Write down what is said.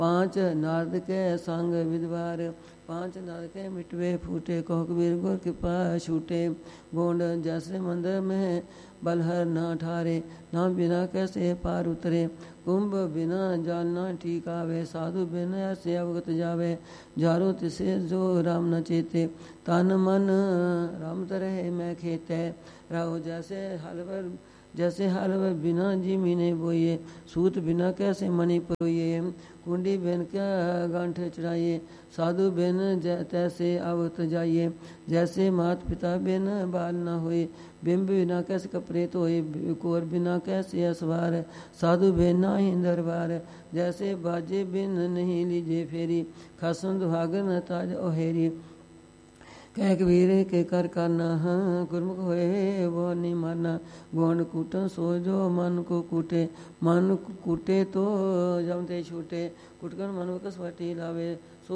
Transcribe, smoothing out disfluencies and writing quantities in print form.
पाँच नारद के संग विद्वार, पाँच नारद के मिटवे फूटे, कहो कबीर गुर कृपा छूटे। गोंड जैसे मंदिर में बलहर ना ठारे, ना बिना कैसे पार उतरे। कुंभ बिना जाल ना ठीक आवे, साधु बिन ऐसे अवगत जावे। जारो तिसे जो राम न चेते, तन मन राम तरह मैं खेते। राहो जैसे हलवर बिना जिमी ने बोइए, सूत बिना कैसे मणि परोइए। कुंडी बिन क्या गांठ चढ़ाइए, साधु बिन तैसे अवगत जाइए। जैसे मात पिता बिन बाल न होए, बिंब बिना कैसे कपड़े धोए। कोर बिना कैसे असवार, साधु बिन नाही दरबार। जैसे बाजे बिन नहीं लीजे फेरी, खसम दुहागन ताज ओहेरी। कह कबीर के कर करना, गुरमुख होए वो नहीं मारना। गोंड कूटन सो जो मन को कूटे, मन कूटे तो जमते छूटे। कुटकन मन कसवटी लावे,